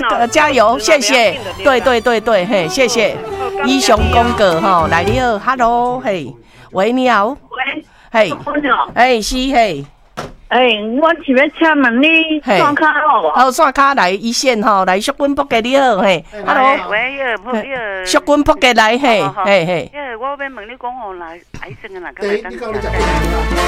加油，谢谢。对对对对，嘿，谢谢。以上公告吼，来你好 ，Hello， 嘿，喂，你好， 喂， 嘿，是嘿。 我是要请问你刷卡好无？ 好，刷卡来一线吼，来淑君仆给你好，嘿 ，Hello， 喂， 淑君仆给来，嘿，嘿嘿。 我要问你讲吼，来癌症啊，哪个来？